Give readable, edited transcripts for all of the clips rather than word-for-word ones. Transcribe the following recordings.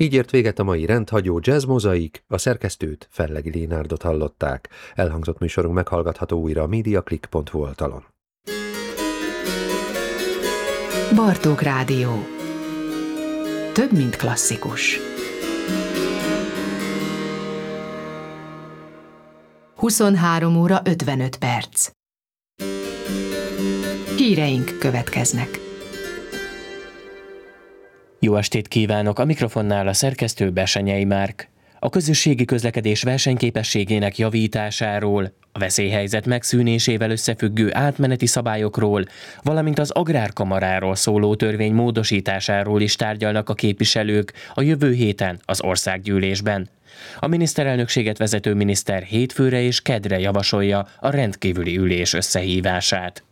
Így ért véget a mai rendhagyó Jazz Mozaik, a szerkesztőt, Fellegi Lénárdot hallották. Elhangzott műsorunk meghallgatható újra a mediaclick.hu oldalon. Bartók Rádió. Több, mint klasszikus. 23 óra 55 perc. Híreink következnek. Jó estét kívánok! A mikrofonnál a szerkesztő Besenyei Márk. A közösségi közlekedés versenyképességének javításáról, a veszélyhelyzet megszűnésével összefüggő átmeneti szabályokról, valamint az agrárkamaráról szóló törvény módosításáról is tárgyalnak a képviselők a jövő héten az országgyűlésben. A miniszterelnökséget vezető miniszter hétfőre és keddre javasolja a rendkívüli ülés összehívását.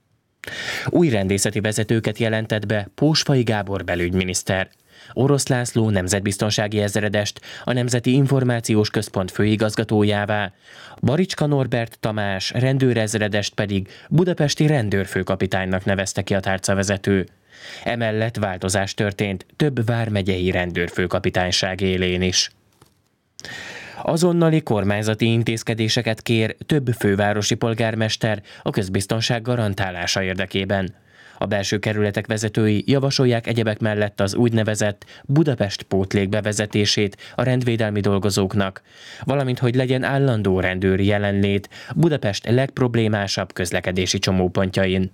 Új rendészeti vezetőket jelentett be Pósfai Gábor belügyminiszter. Orosz László nemzetbiztonsági ezredest a Nemzeti Információs Központ főigazgatójává, Baricska Norbert Tamás rendőrezredest pedig budapesti rendőrfőkapitánynak nevezte ki a tárcavezető. Emellett változás történt több vármegyei rendőrfőkapitányság élén is. Azonnali kormányzati intézkedéseket kér több fővárosi polgármester a közbiztonság garantálása érdekében. A belső kerületek vezetői javasolják egyebek mellett az úgynevezett Budapest pótlék bevezetését a rendvédelmi dolgozóknak, valamint hogy legyen állandó rendőri jelenlét Budapest legproblémásabb közlekedési csomópontjain.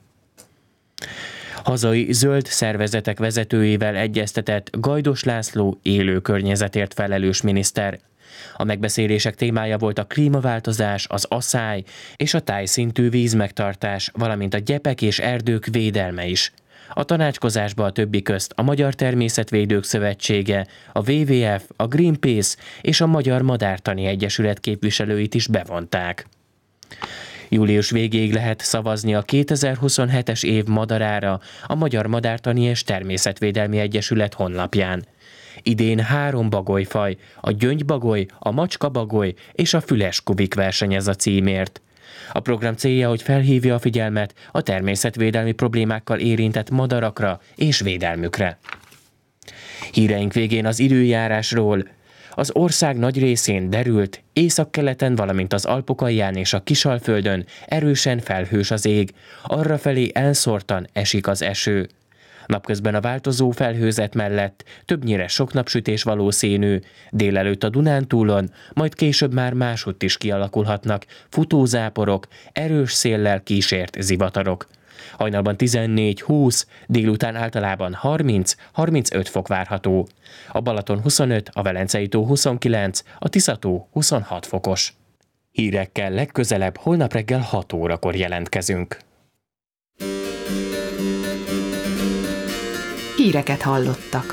Hazai zöld szervezetek vezetőivel egyeztetett Gajdos László élő környezetért felelős miniszter. A megbeszélések témája volt a klímaváltozás, az aszály és a tájszintű vízmegtartás, valamint a gyepek és erdők védelme is. A tanácskozásba a többi közt a Magyar Természetvédők Szövetsége, a WWF, a Greenpeace és a Magyar Madártani Egyesület képviselőit is bevonták. Július végéig lehet szavazni a 2027-es év madarára a Magyar Madártani és Természetvédelmi Egyesület honlapján. Idén 3 bagolyfaj, a gyöngybagoly, a macskabagoly és a füles kubik versenyez a címért. A program célja, hogy felhívja a figyelmet a természetvédelmi problémákkal érintett madarakra és védelmükre. Híreink végén az időjárásról. Az ország nagy részén derült, északkeleten, valamint az Alpok alján és a Kisalföldön erősen felhős az ég, arrafelé elszórtan esik az eső. Napközben a változó felhőzet mellett többnyire sok napsütés valószínű, délelőtt a Dunántúlon, majd később már másutt is kialakulhatnak futózáporok, erős széllel kísért zivatarok. Hajnalban 14-20, délután általában 30-35 fok várható. A Balaton 25, a Velencei-tó 29, a Tisza-tó 26 fokos. Hírekkel legközelebb holnap reggel 6 órakor jelentkezünk. Híreket hallottak.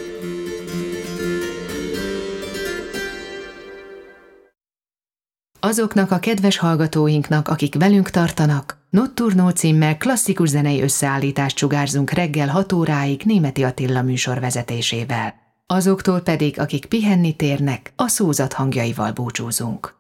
Azoknak a kedves hallgatóinknak, akik velünk tartanak, Notturno címmel klasszikus zenei összeállítást sugárzunk reggel 6 óráig Németi Attila műsor vezetésével. Azoktól pedig, akik pihenni térnek, a szózat hangjaival búcsúzunk.